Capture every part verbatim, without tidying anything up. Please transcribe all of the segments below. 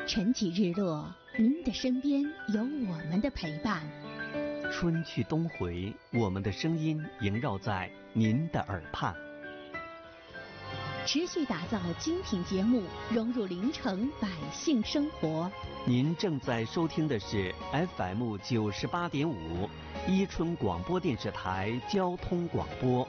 晨起日落，您的身边有我们的陪伴。 春去冬回，我们的声音萦绕在您的耳畔。 持续打造精品节目，融入临城百姓生活。 您正在收听的是 F M 九十八点五，伊春广播电视台交通广播。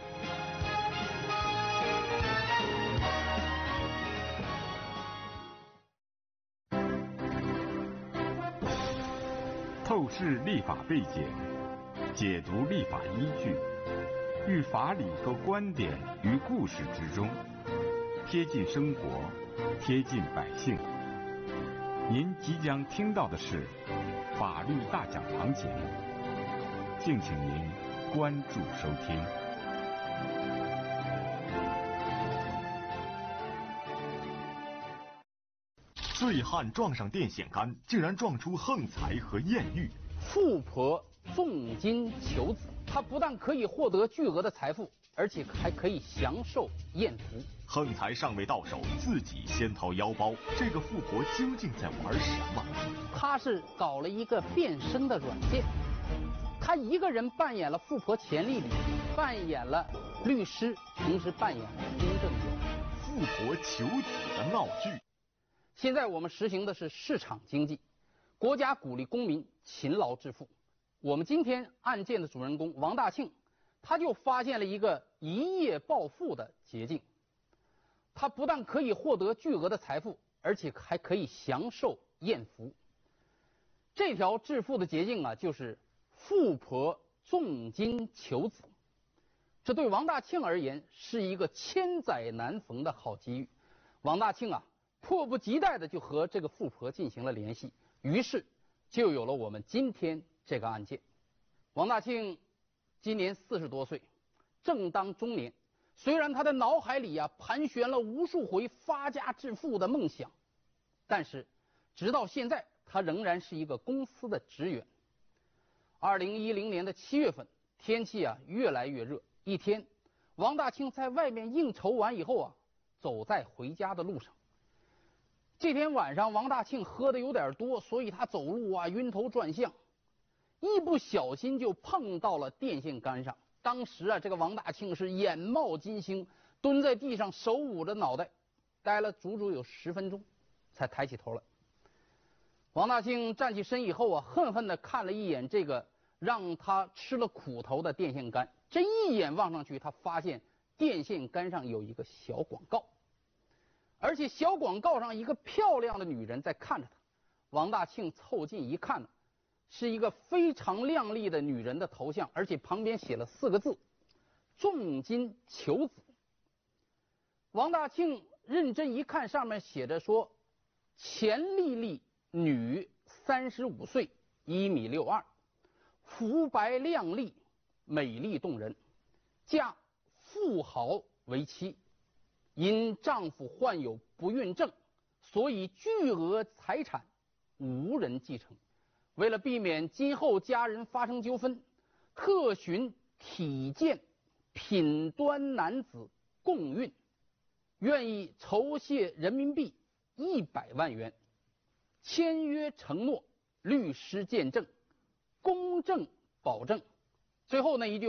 透视立法背景，解读立法依据，寓法理和观点于故事之中，贴近生活，贴近百姓。您即将听到的是法律大讲堂节目，敬请您关注收听。 醉汉撞上电线杆，竟然撞出横财和艳遇。 富婆重金求子，她不但可以获得巨额的财富，而且还可以享受艳福。 横财尚未到手，自己先掏腰包。这个富婆究竟在玩什么？ 她是搞了一个变声的软件，她一个人扮演了富婆钱丽丽，扮演了律师，同时扮演了公证员。 富婆求子的闹剧。 现在我们实行的是市场经济，国家鼓励公民勤劳致富。我们今天案件的主人公王大庆，他就发现了一个一夜暴富的捷径。他不但可以获得巨额的财富，而且还可以享受艳福。这条致富的捷径啊，就是富婆重金求子。这对王大庆而言是一个千载难逢的好机遇。王大庆啊，迫不及待的就和这个富婆进行了联系，于是就有了我们今天这个案件。王大庆今年四十多岁，正当中年。虽然他的脑海里啊盘旋了无数回发家致富的梦想，但是直到现在，他仍然是一个公司的职员。二零一零年的七月份，天气啊越来越热。一天，王大庆在外面应酬完以后啊，走在回家的路上。这天晚上，王大庆喝的有点多，所以他走路啊晕头转向，一不小心就碰到了电线杆上。当时啊，这个王大庆是眼冒金星，蹲在地上手捂着脑袋，待了足足有十分钟，才抬起头来。王大庆站起身以后啊，恨恨地看了一眼这个让他吃了苦头的电线杆。这一眼望上去，他发现电线杆上有一个小广告。而且小广告上一个漂亮的女人在看着他。王大庆凑近一看呢，是一个非常靓丽的女人的头像，而且旁边写了四个字：重金求子。王大庆认真一看，上面写着说：钱丽丽，女，三十五岁，一米六二，肤白靓丽，美丽动人，嫁富豪为妻。因丈夫患有不孕症，所以巨额财产无人继承。为了避免今后家人发生纠纷，特寻体健品端男子共孕，愿意酬谢人民币一百万元，签约承诺，律师见证，公证保证。最后那一句